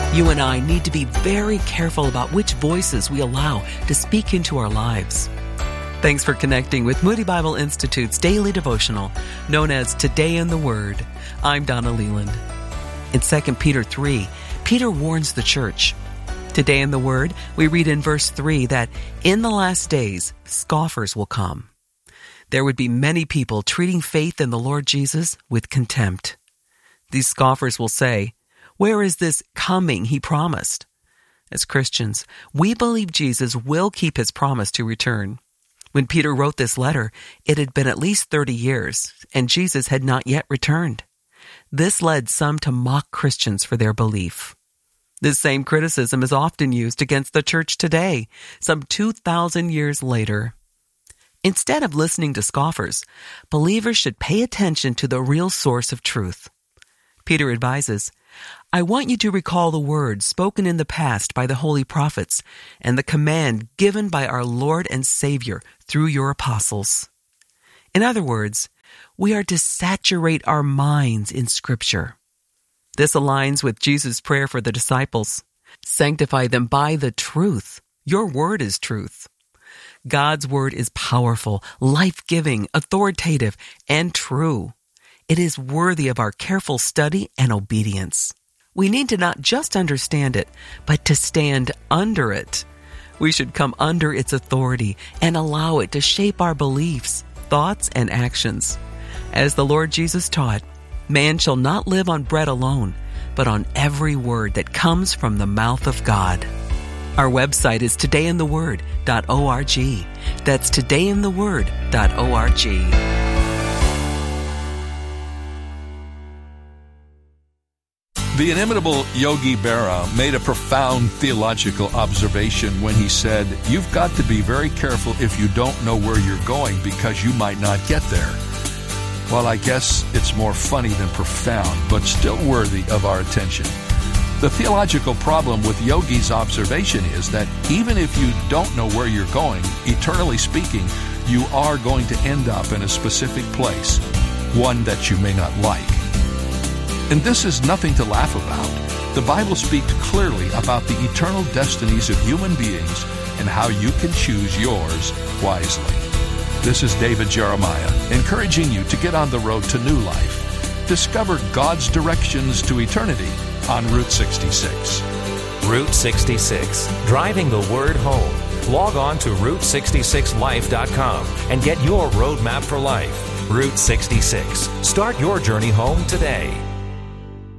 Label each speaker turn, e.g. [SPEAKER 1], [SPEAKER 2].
[SPEAKER 1] You and I need to be very careful about which voices we allow to speak into our lives. Thanks for connecting with Moody Bible Institute's daily devotional, known as Today in the Word. I'm Donna Leland. In 2 Peter 3, Peter warns the church. Today in the Word, we read in verse 3 that in the last days, scoffers will come. There would be many people treating faith in the Lord Jesus with contempt. These scoffers will say, "Where is this coming he promised?" As Christians, we believe Jesus will keep his promise to return. When Peter wrote this letter, it had been at least 30 years, and Jesus had not yet returned. This led some to mock Christians for their belief. This same criticism is often used against the church today, some 2,000 years later. Instead of listening to scoffers, believers should pay attention to the real source of truth. Peter advises, "I want you to recall the words spoken in the past by the holy prophets and the command given by our Lord and Savior through your apostles." In other words, we are to saturate our minds in Scripture. This aligns with Jesus' prayer for the disciples. Sanctify them by the truth. Your word is truth. God's word is powerful, life-giving, authoritative, and true. It is worthy of our careful study and obedience. We need to not just understand it, but to stand under it. We should come under its authority and allow it to shape our beliefs, thoughts, and actions. As the Lord Jesus taught, man shall not live on bread alone, but on every word that comes from the mouth of God. Our website is todayintheword.org. That's todayintheword.org.
[SPEAKER 2] The inimitable Yogi Berra made a profound theological observation when he said, "You've got to be very careful if you don't know where you're going because you might not get there." Well, I guess it's more funny than profound, but still worthy of our attention. The theological problem with Yogi's observation is that even if you don't know where you're going, eternally speaking, you are going to end up in a specific place, one that you may not like. And this is nothing to laugh about. The Bible speaks clearly about the eternal destinies of human beings and how you can choose yours wisely. This is David Jeremiah, encouraging you to get on the road to new life. Discover God's directions to eternity on Route 66.
[SPEAKER 3] Route 66, driving the word home. Log on to Route66Life.com and get your roadmap for life. Route 66. Start your journey home today.